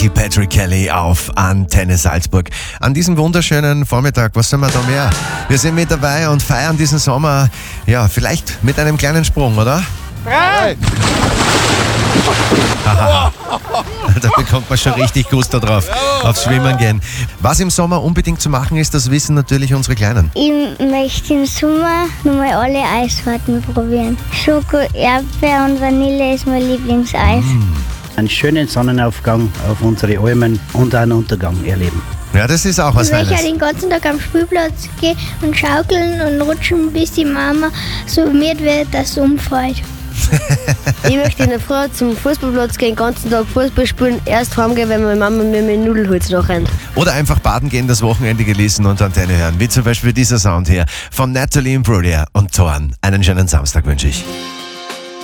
Die Patrick Kelly auf Antenne Salzburg. An diesem wunderschönen Vormittag, was sollen wir da mehr? Wir sind mit dabei und feiern diesen Sommer, ja, vielleicht mit einem kleinen Sprung, oder? Hey. Haha. Da bekommt man schon richtig Gusto drauf, aufs Schwimmen gehen. Was im Sommer unbedingt zu machen ist, das wissen natürlich unsere Kleinen. Ich möchte im Sommer nochmal alle Eissorten probieren. Schoko, Erdbeer und Vanille ist mein Lieblingseis. Einen schönen Sonnenaufgang auf unsere Almen und einen Untergang erleben. Ja, das ist auch was Ich möchte Feines. den ganzen Tag am Spielplatz gehen und schaukeln und rutschen, bis die Mama so müde wird, dass sie umfällt. Ich möchte in der Früh zum Fußballplatz gehen, den ganzen Tag Fußball spielen, erst heimgehen, wenn meine Mama mir mit Nudelholz nachrennt. Oder einfach baden gehen, das Wochenende genießen und Antenne hören. Wie zum Beispiel dieser Sound hier von Natalie Imbruglia und Thorn. Einen schönen Samstag wünsche ich.